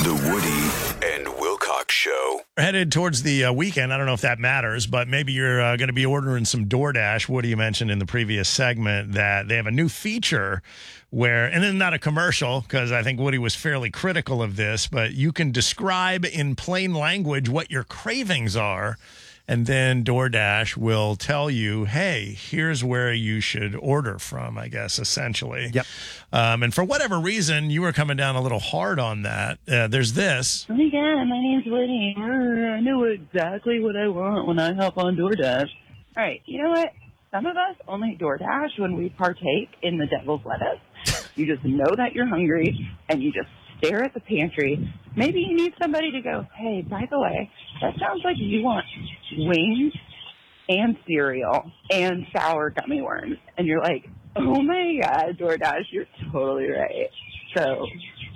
The Woody and Wilcox Show. We're headed towards the weekend. I don't know if that matters, but maybe you're going to be ordering some DoorDash. Woody mentioned in the previous segment that they have a new feature where, and then not a commercial, because I think Woody was fairly critical of this, but you can describe in plain language what your cravings are. And then DoorDash will tell you, hey, here's where you should order from, I guess, essentially. Yep. And for whatever reason, you were coming down a little hard on that. There's this. Oh my God, my name's Woody. I know exactly what I want when I hop on DoorDash. All right, you know what? Some of us only DoorDash when we partake in the devil's lettuce. You just know that you're hungry, and you just stare at the pantry. Maybe you need somebody to go, hey, by the way, that sounds like you want wings and cereal and sour gummy worms. And you're like, oh my God, DoorDash, you're totally right. So,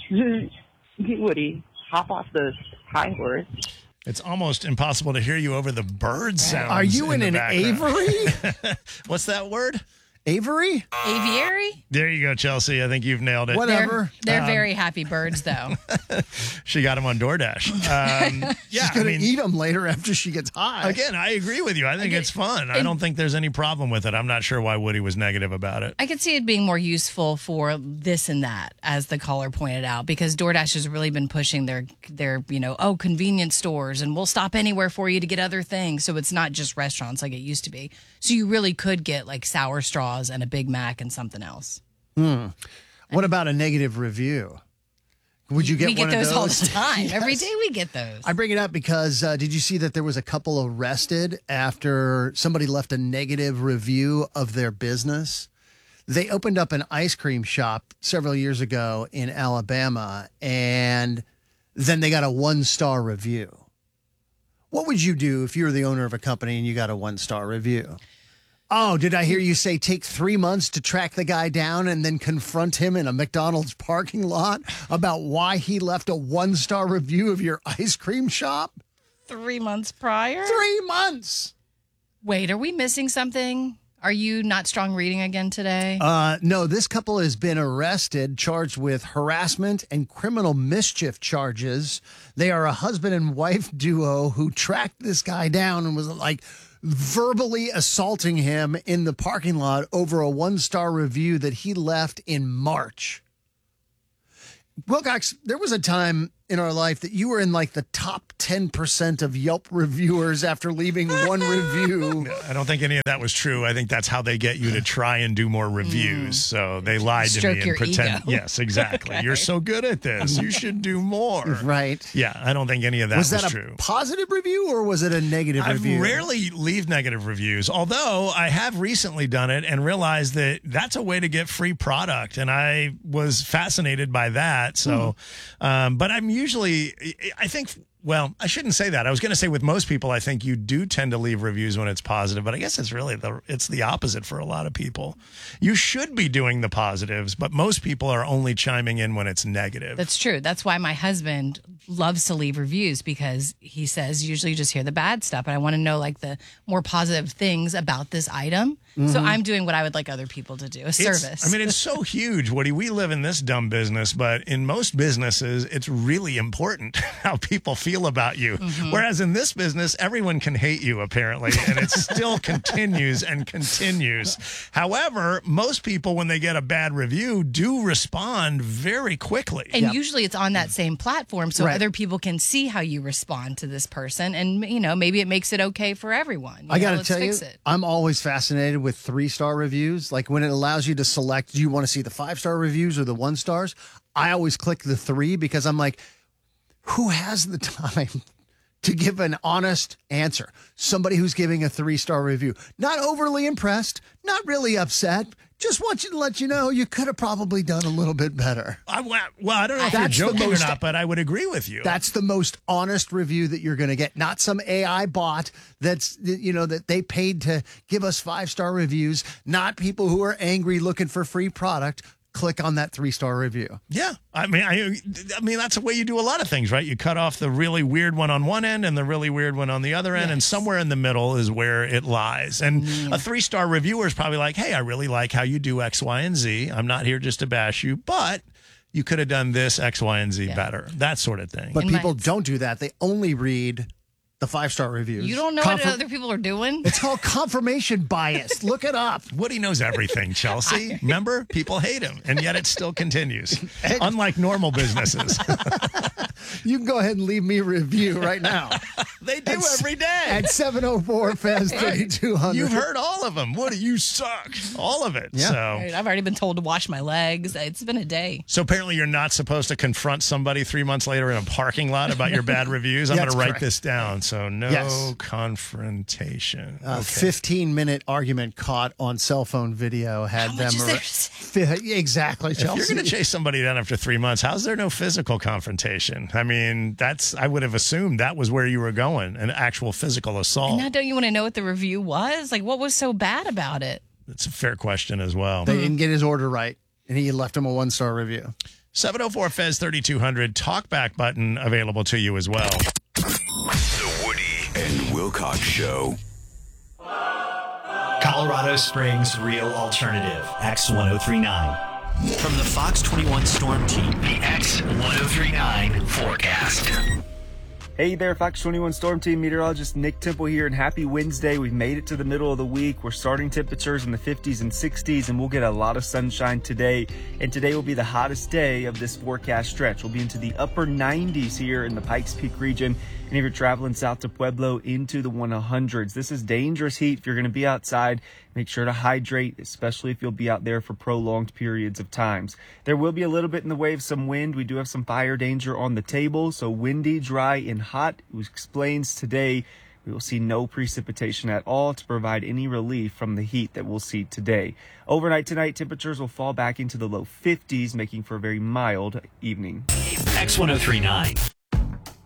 Woody, hop off the high horse. It's almost impossible to hear you over the bird sounds. Are you in an aviary? What's that word? Aviary? Aviary? There you go, Chelsea. I think you've nailed it. Whatever. They're very happy birds, though. She got him on DoorDash. She's going to eat them later after she gets high. Again, I agree with you. I think it's fun. I don't think there's any problem with it. I'm not sure why Woody was negative about it. I could see it being more useful for this and that, as the caller pointed out, because DoorDash has really been pushing their convenience stores, and we'll stop anywhere for you to get other things. So it's not just restaurants like it used to be. So you really could get like sour straws and a Big Mac and something else. What about a negative review? Would you get one of those? We get those all the time. Yes. Every day we get those. I bring it up because did you see that there was a couple arrested after somebody left a negative review of their business? They opened up an ice cream shop several years ago in Alabama, and then they got a 1-star review. What would you do if you were the owner of a company and you got a 1-star review? Oh, did I hear you say take 3 months to track the guy down and then confront him in a McDonald's parking lot about why he left a 1-star review of your ice cream shop? 3 months prior? 3 months! Wait, are we missing something? Are you not strong reading again today? No, this couple has been arrested, charged with harassment and criminal mischief charges. They are a husband and wife duo who tracked this guy down and was like verbally assaulting him in the parking lot over a 1-star review that he left in March. Wilcox, there was a time in our life that you were in like the top 10% of Yelp reviewers after leaving one review. I don't think any of that was true. I think that's how they get you to try and do more reviews. So they lied to me and pretend. Ego. Yes, exactly. Okay. You're so good at this. You should do more. Right. Yeah, I don't think any of that was true. A positive review or was it a negative review? I rarely leave negative reviews, although I have recently done it and realized that that's a way to get free product. And I was fascinated by that. So, but I'm usually, I think, well, I shouldn't say that. I was going to say with most people, I think you do tend to leave reviews when it's positive, but I guess it's really it's the opposite for a lot of people. You should be doing the positives, but most people are only chiming in when it's negative. That's true. That's why my husband loves to leave reviews, because he says usually you just hear the bad stuff, and I want to know like the more positive things about this item. Mm-hmm. So I'm doing what I would like other people to do, a service. I mean, it's so huge, Woody. We live in this dumb business, but in most businesses, it's really important how people feel about you. Mm-hmm. Whereas in this business, everyone can hate you, apparently, and it still continues and continues. However, most people, when they get a bad review, do respond very quickly. And usually it's on that same platform, so other people can see how you respond to this person, and, you know, maybe it makes it okay for everyone. I got to tell you, I'm always fascinated with 3-star reviews. Like when it allows you to select, do you want to see the 5-star reviews or the 1-stars? I always click the 3 because I'm like, who has the time to give an honest answer? Somebody who's giving a 3-star review. Not overly impressed, not really upset. Just want you to let you know you could have probably done a little bit better. Well, I don't know if you're joking or not, but I would agree with you. That's the most honest review that you're going to get. Not some AI bot that's, you know, that they paid to give us 5-star reviews. Not people who are angry looking for free product. Click on that 3-star review. Yeah. I mean, that's the way you do a lot of things, right? You cut off the really weird one on one end and the really weird one on the other end, and somewhere in the middle is where it lies. And a 3-star reviewer is probably like, hey, I really like how you do X, Y, and Z. I'm not here just to bash you, but you could have done this X, Y, and Z better. That sort of thing. But In people my- don't do that. They only read the 5-star reviews. You don't know what other people are doing? It's called confirmation bias. Look it up. Woody knows everything, Chelsea. Remember? People hate him, and yet it still continues. Unlike normal businesses. You can go ahead and leave me a review right now. They do every day. At 704-FEZ-3200. You've heard all of them. Woody, you suck. All of it. Yeah. Right, I've already been told to wash my legs. It's been a day. So apparently you're not supposed to confront somebody 3 months later in a parking lot about your bad reviews. I'm Yeah, going to that's write correct. this down. So no Yes. confrontation. A 15-minute argument caught on cell phone video had How them. much is there to say? Exactly, If you're Chelsea. going to chase somebody down after 3 months, how's there no physical confrontation? I mean, I would have assumed that was where you were going, an actual physical assault. Now, don't you want to know what the review was? Like, what was so bad about it? It's a fair question as well. They didn't get his order right, and he left him a 1-star review. 704-FEZ-3200 talkback button available to you as well. The Woody and Wilcox Show. Colorado Springs Real Alternative, X1039. From the Fox 21 Storm Team, the X1039 forecast. Hey there, Fox 21 Storm Team meteorologist Nick Temple here, and happy Wednesday. We've made it to the middle of the week. We're starting temperatures in the 50s and 60s, and we'll get a lot of sunshine today. And today will be the hottest day of this forecast stretch. We'll be into the upper 90s here in the Pikes Peak region. And if you're traveling south to Pueblo, into the 100s. This is dangerous heat. If you're going to be outside, make sure to hydrate, especially if you'll be out there for prolonged periods of times. There will be a little bit in the way of some wind. We do have some fire danger on the table, so windy, dry, and hot, which explains today we will see no precipitation at all to provide any relief from the heat that we'll see today. Overnight tonight, temperatures will fall back into the low 50s, making for a very mild evening. X1039.